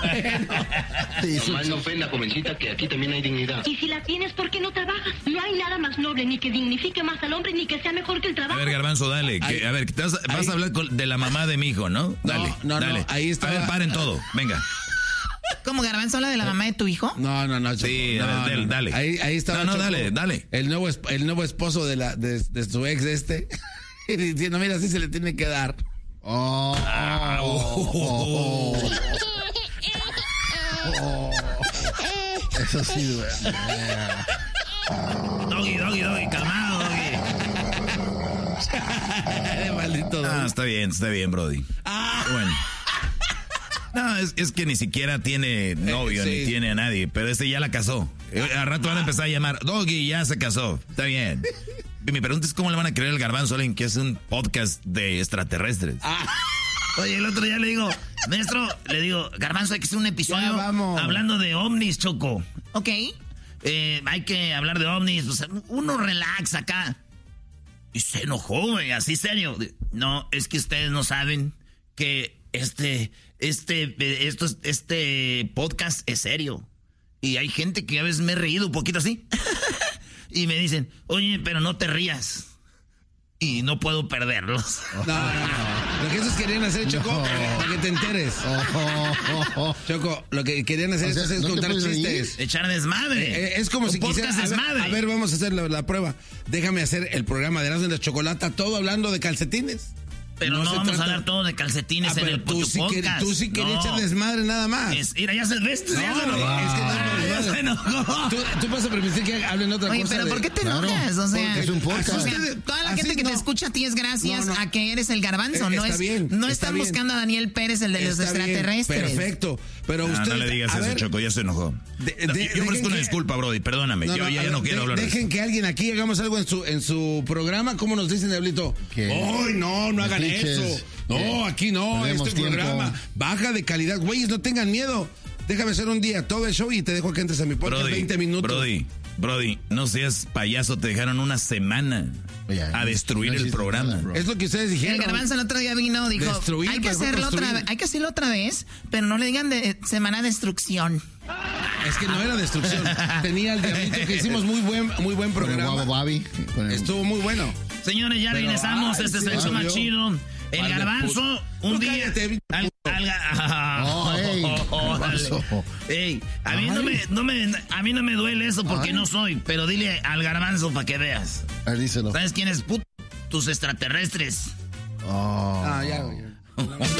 Nomás no ofenda, jovencita, que aquí también hay dignidad. Y si la tienes, ¿por qué no trabajas? No hay nada más noble, ni que dignifique más al hombre, ni que sea mejor que el trabajo. A ver, Garbanzo, dale. A ver, vas a hablar de la mamá de mi hijo, ¿no? Dale, dale. No, ahí está. A ver, paren todo, venga. ¿Cómo, Garbanzo, habla de la mamá de tu hijo? No. Sí, dale. Ahí está. No, dale. El nuevo esposo de su ex y diciendo, mira, así se le tiene que dar. Eso sí duele. Doggy, calmado, Doggy. Maldito Doggy. Está bien, Brody. Bueno. No, es que ni siquiera tiene novio, ni tiene a nadie, pero ya la casó. Al rato van a empezar a llamar, Doggy ya se casó, está bien. Mi pregunta es cómo le van a creer al Garbanzo a alguien que hace un podcast de extraterrestres. Oye, el otro día le digo, maestro, Garbanzo, hay que hacer un episodio hablando de ovnis, Choco. Ok. Hay que hablar de ovnis, o sea, uno relax acá. Y se enojó, güey, así serio. No, es que ustedes no saben que este podcast es serio. Y hay gente que a veces me he reído un poquito así. Y me dicen, oye, pero no te rías. Y no puedo perderlos. No. Lo que esos querían hacer, Choco, para que te enteres. Choco, lo que querían hacer es contar chistes. Echar desmadre. Es como si quisieras... A ver, vamos a hacer la prueba. Déjame hacer el programa de Erasmo y la Chocolata, todo hablando de calcetines. Pero no vamos a hablar todo de calcetines en el podcast. Tú sí querías echar desmadre nada más. Mira, ya se ves. Es que no se enojó. Tú vas a permitir que hablen otra cosa. Oye, pero ¿por qué te enojas? O sea, es un podcast. Toda la gente que te escucha a ti es gracias a que eres el Garbanzo. No están buscando a Daniel Pérez, el de los extraterrestres. Perfecto. Pero usted... No le digas eso, Choco, ya se enojó. Yo ofrezco una disculpa, Brody, perdóname. Yo ya no quiero hablar de eso. Dejen que alguien aquí hagamos algo en su programa. ¿Cómo nos dicen, Diablito? ¡Ay, no hagan eso! No, aquí no, programa baja de calidad. Güeyes, no tengan miedo. Déjame hacer un día todo el show y te dejo que entres a mi podcast 20 minutos. Brody, no seas payaso, te dejaron una semana a destruir el programa. Es lo que ustedes dijeron. El Garbanzo el otro día dijo, hay que hacerlo otra vez, pero no le digan de semana de destrucción. Es que no era destrucción. Tenía el Diablito que hicimos muy buen programa. Estuvo muy bueno. Señores, ya regresamos. Este es el show más chido. El Garbanzo, un día... A mí no me duele eso porque no soy, pero dile al Garbanzo para que veas. Díselo. ¿Sabes quién es tus extraterrestres? Ya.